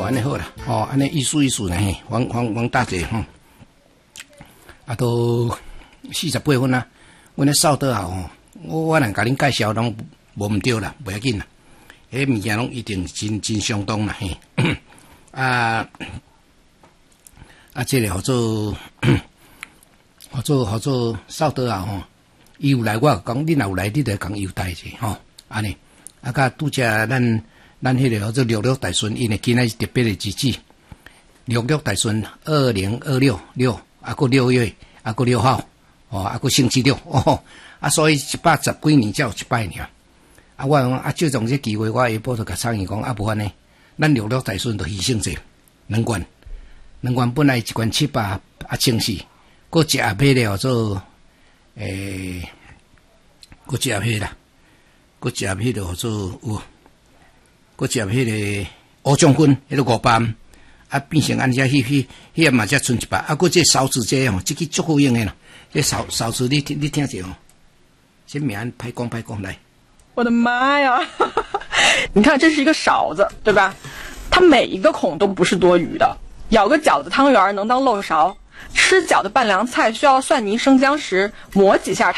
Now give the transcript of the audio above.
安尼好啦，安尼意思呢，王大姐都48分啊，阮咧扫倒后我若甲恁介绍拢无毋对啦，袂要紧啦，迄物件拢一定真相当啦嘿。这个合作扫倒后伊有来我讲，恁若有来，你着讲优待者安尼。甲拄则咱迄个合作66大顺，因为今仔是特别的日子，66大顺2026，过6月，过6号，过星期六，所以110几年才有一摆尔。我讲就从这机会，我下晡就甲苍蝇讲，无安尼，咱66大顺就牺牲者2罐本来1罐7001,400，搁一盒买了做搁一盒迄啦，搁一盒迄个做有，搁一盒迄个乌将军迄个500，变成安遮迄个嘛才剩100，搁这烧子这这个足好用的啦，这烧子你听者这名歹讲来。 我的妈呀！你看，这是一个勺子，对吧？它每一个孔都不是多余的。舀个饺子汤圆能当漏勺，吃饺子拌凉菜需要蒜泥生姜时磨几下